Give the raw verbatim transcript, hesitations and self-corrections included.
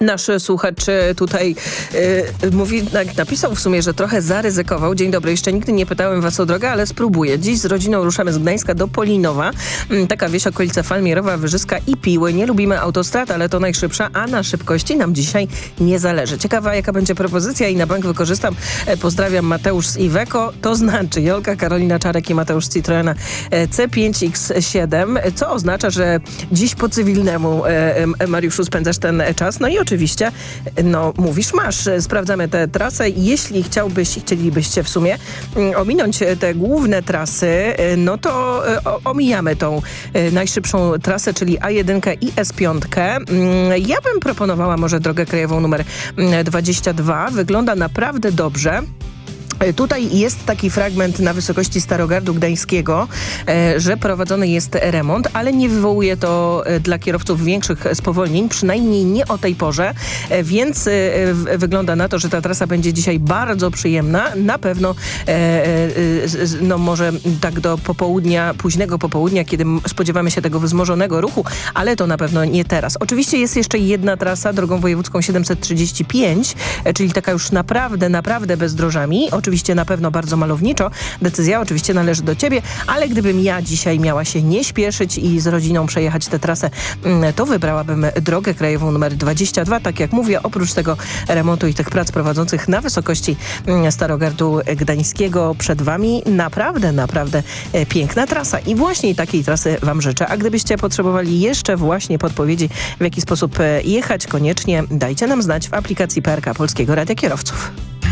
Nasz słuchacz tutaj y, mówi, napisał w sumie, że trochę zaryzykował. Dzień dobry, jeszcze nigdy nie pytałem was o drogę, ale spróbuję. Dziś z rodziną ruszamy z Gdańska do Polinowa. Mm, taka wieś, okolice Falmierowa, Wyżyska i Piły. Nie lubimy autostrad, ale to najszybsza, a na szybkości nam dzisiaj nie zależy. Ciekawa, jaka będzie propozycja i na bank wykorzystam. E, pozdrawiam, Mateusz z Iveco. To znaczy Jolka, Karolina Czarek i Mateusz z Citroena C pięć X siedem, co oznacza, że dziś po cywilnemu e, e, Mariuszu spędzasz ten czas. No i oczywiście, no mówisz, masz. Sprawdzamy tę trasę. Jeśli chciałbyś, chcielibyście w sumie mm, ominąć te główne trasy, no to o, omijamy tą y, najszybszą trasę, czyli A jeden i S pięć. Mm, ja bym proponowała może drogę krajową numer dwadzieścia dwa. Wygląda naprawdę dobrze. Tutaj jest taki fragment na wysokości Starogardu Gdańskiego, że prowadzony jest remont, ale nie wywołuje to dla kierowców większych spowolnień, przynajmniej nie o tej porze, więc wygląda na to, że ta trasa będzie dzisiaj bardzo przyjemna. Na pewno no może tak do popołudnia, późnego popołudnia, kiedy spodziewamy się tego wzmożonego ruchu, ale to na pewno nie teraz. Oczywiście jest jeszcze jedna trasa drogą wojewódzką siedemset trzydzieści pięć, czyli taka już naprawdę, naprawdę bezdrożami. Oczywiście na pewno bardzo malowniczo. Decyzja oczywiście należy do ciebie, ale gdybym ja dzisiaj miała się nie śpieszyć i z rodziną przejechać tę trasę, to wybrałabym drogę krajową numer dwadzieścia dwa. Tak jak mówię, oprócz tego remontu i tych prac prowadzących na wysokości Starogardu Gdańskiego przed wami naprawdę, naprawdę piękna trasa. I właśnie takiej trasy wam życzę. A gdybyście potrzebowali jeszcze właśnie podpowiedzi, w jaki sposób jechać, koniecznie dajcie nam znać w aplikacji P R K Polskiego Radia Kierowców.